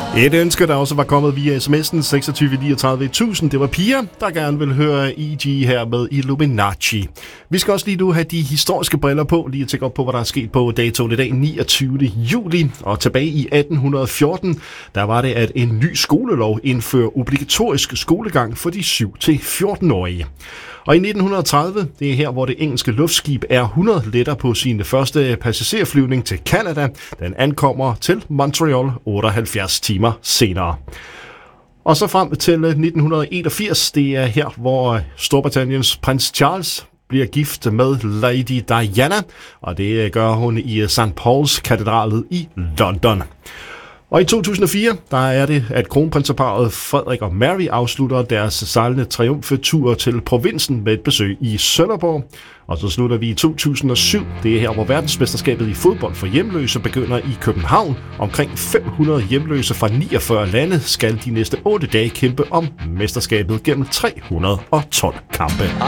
Et ønske, der også var kommet via sms'en 26 39 1000. Det var Pia, der gerne vil høre E.G. her med Illuminati. Vi skal også lige nu have de historiske briller på, lige at tjekke op på, hvad der er sket på datoen i dag, 29. juli. Og tilbage i 1814, der var det, at en ny skolelov indfører obligatorisk skolegang for de 7-14-årige. Og i 1930, det er her, hvor det engelske luftskib R100 letter på sin første passagerflyvning til Canada. Den ankommer til Montreal 78 timer senere. Og så frem til 1981, det er her, hvor Storbritanniens prins Charles bliver gift med Lady Diana, og det gør hun i St. Paul's katedralet i London. Og i 2004, der er det, at kronprinseparret Frederik og Mary afslutter deres sejlende triumfetur til provinsen med et besøg i Sønderborg. Og så slutter vi i 2007. Det er her, hvor verdensmesterskabet i fodbold for hjemløse begynder i København. Omkring 500 hjemløse fra 49 lande skal de næste 8 dage kæmpe om mesterskabet gennem 312 kampe.